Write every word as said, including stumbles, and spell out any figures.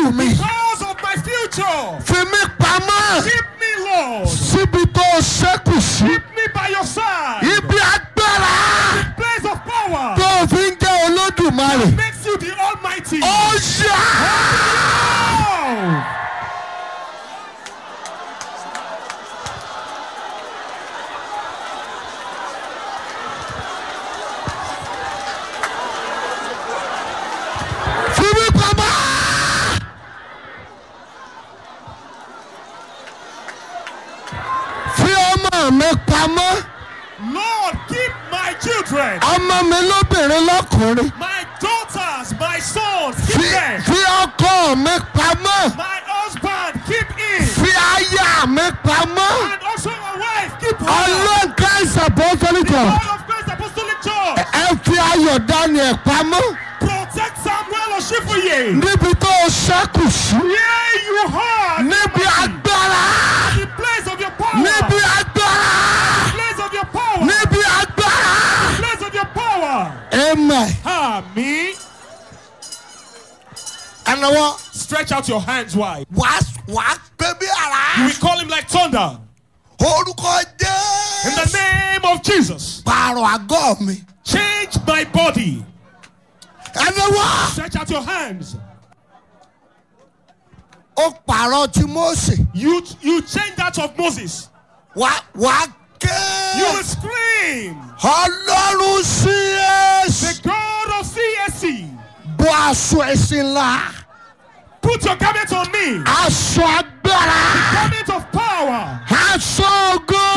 iwájú mi. Because of my future. Fi mí pamọ́. Keep me, Lord. Síbi tó ṣẹ́kù sí. Keep me by your side. Ibi agbára. The place of power. Tó fi ń jẹ́ Olódùmarè. Makes you the Almighty. Ó yá. Oh. Fi mí pamọ́. Fi ọmọ mi pamọ́. Lord, keep my children. Ọmọ mi lóbìnrin lọ́kùnrin. My daughters, my sons, keep Fi them. fi ọkọ mi pamọ́. My husband, keep him. Fi aya mi pamọ́. And also my wife, keep her. Ọlọ́run Christ Apostolic God Church. of Christ Apostolic Church. Ẹ fi ayọ̀ Daniel pamọ́. Protect Samuel Oshifuye. Níbi tó ṣẹ́kù sí. Where you are. Níbi agbára. The place of your power. Níbi agbára. The place of your power. Níbi agbára. The place of your power. Amen. Amen. Ẹnáwó. Stretch out your hands wide. Wàá wàá pé bí ara. We call him like thunder. Orúkọ In the Jésù. name of Jesus. Pààrọ̀ àgọ́ mi. Change my body. Ẹnáwó. Stretch out your hands. Ó pààrọ̀ ti Mósè. You you change that of Moses. Wàá wàá You will ké. scream. Ọlọ́run sí The Èsì. God of C S C. Bọ́ aṣọ ẹ̀sìn ńlá. Put your garment on me. Aṣọ agbára. Garment of power. Aṣọ ògo.